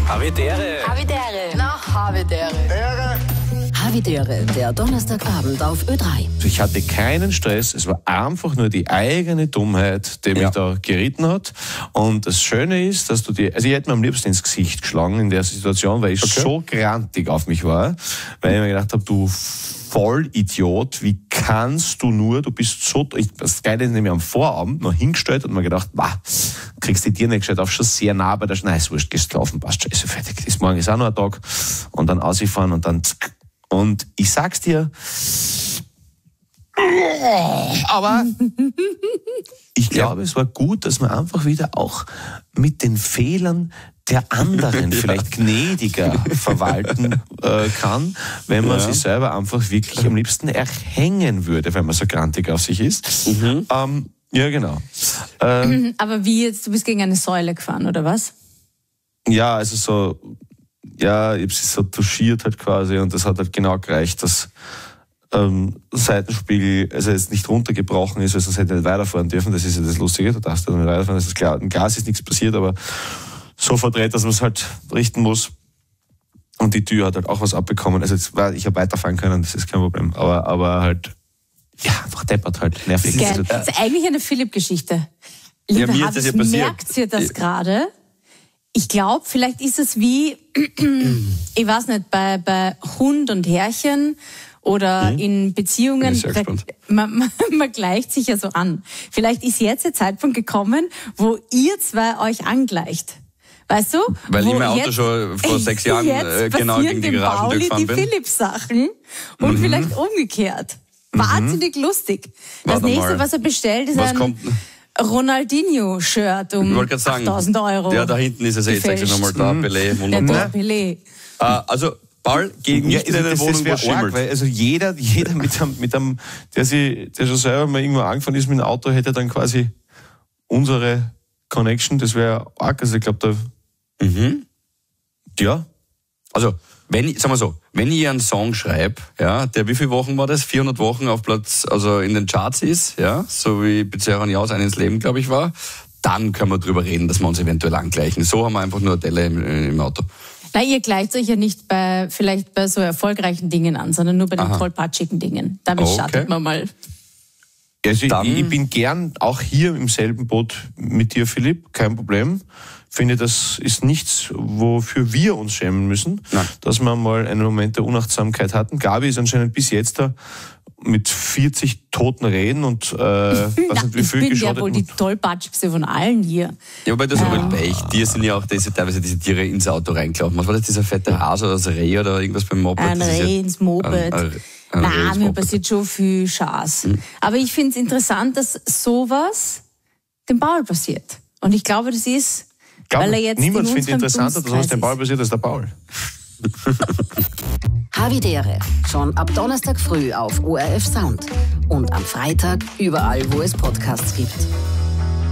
Havidere. Havidere. Na, Havidere. Havidere, der Donnerstagabend auf Ö3. Ich hatte keinen Stress, es war einfach nur die eigene Dummheit, die mich da geritten hat. Und das Schöne ist, dass ich hätte mir am liebsten ins Gesicht geschlagen in der Situation, weil ich so grantig auf mich war, weil ich mir gedacht habe, du Vollidiot, wie kannst du nur, du bist so, das Geile ist nämlich am Vorabend noch hingestellt und mir gedacht, kriegst die Tiere nicht gescheit auf, schon sehr nah bei der Schneiswurst, gehst laufen, passt schon, ist ja fertig. Das morgen ist auch noch ein Tag und dann ausfahren und dann und ich sag's dir, aber ich glaube, es war gut, dass man einfach wieder auch mit den Fehlern der anderen vielleicht gnädiger verwalten kann, wenn man sich selber einfach wirklich am liebsten erhängen würde, wenn man so grantig auf sich ist. Ja, genau. Aber wie jetzt, du bist gegen eine Säule gefahren, oder was? Ja, also so, ich habe sie so touchiert halt quasi und das hat halt genau gereicht, dass Seitenspiegel, also jetzt nicht runtergebrochen ist, weil sonst hätte ich nicht weiterfahren dürfen, das ist ja das Lustige, du darfst ja nicht weiterfahren, das ist klar, im Glas ist nichts passiert, aber so verdreht, dass man es halt richten muss. Und die Tür hat halt auch was abbekommen. Also ich habe weiterfahren können, das ist kein Problem. Aber halt, einfach deppert halt, nervig. Das ist eigentlich eine Philipp-Geschichte. Liebe Habis, merkt ihr das gerade? Ich glaube, vielleicht ist es wie, ich weiß nicht, bei Hund und Herrchen oder in Beziehungen, man gleicht sich ja so an. Vielleicht ist jetzt der Zeitpunkt gekommen, wo ihr zwei euch angleicht. Weißt du? Weil ich mein Auto schon vor 6 Jahren genau gegen die Garagentür gefahren bin. Die Philips-Sachen und vielleicht umgekehrt. Wahnsinnig lustig. Das nächste, was er bestellt, ist ein Ronaldinho-Shirt um 8.000 Euro. Ja, da hinten ist es jetzt nochmal da, Pelé, wunderbar. Pelé. Also, Ball gegen nicht in eine Wohnung, wo schimmelt. Weil also jeder mit einem, der schon selber mal irgendwo angefahren ist mit dem Auto, hätte dann quasi unsere Connection, das wäre arg. Also ich glaube, da ja. Also, wenn ich einen Song schreibe, der wie viele Wochen war das? 400 Wochen auf Platz, also in den Charts ist, so wie Bezerra Jaus ein ins Leben, glaube ich, war, dann können wir drüber reden, dass wir uns eventuell angleichen. So haben wir einfach nur eine Delle im Auto. Na, ihr gleicht euch ja nicht vielleicht bei so erfolgreichen Dingen an, sondern nur bei den tollpatschigen Dingen. Damit startet man mal. Also ich bin gern auch hier im selben Boot mit dir, Philipp, kein Problem. Finde, das ist nichts, wofür wir uns schämen müssen, dass wir mal einen Moment der Unachtsamkeit hatten. Gabi ist anscheinend bis jetzt da mit 40 toten Rehen und wie viel ich bin ja wohl die tollpatschigste von allen hier. Ja, wobei das aber bei euch, dir sind ja auch teilweise diese Tiere ins Auto reingelaufen. Was war das, dieser fette Hase oder das Reh oder irgendwas beim Moped? Ein Reh ins Moped. Nein, mir passiert schon viel Schaß. Aber ich finde es interessant, dass sowas dem Paul passiert. Und ich glaube, das ist, weil er jetzt niemand findet interessanter, dass was dem Paul passiert, als der Paul. Havidere, schon ab Donnerstag früh auf ORF Sound und am Freitag überall, wo es Podcasts gibt.